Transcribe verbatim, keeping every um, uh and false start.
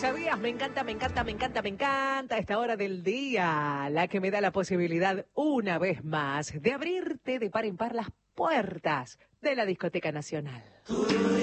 sabías? Me encanta, me encanta, me encanta, me encanta esta hora del día, la que me da la posibilidad una vez más de abrirte de par en par las puertas de la Discoteca Nacional.